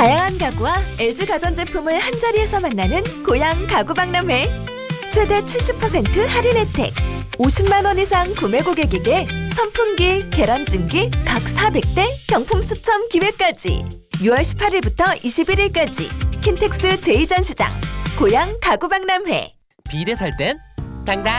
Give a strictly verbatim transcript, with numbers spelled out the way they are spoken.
다양한 가구와 엘지 가전제품을 한자리에서 만나는 고양 가구박람회. 최대 칠십 퍼센트 할인 혜택. 오십만 원 이상 구매 고객에게 선풍기, 계란찜기 각 사백 대 경품 추첨 기회까지. 유월 십팔일부터 이십일일까지 킨텍스 제이 전시장 고양 가구박람회. 비대 살 땐 당당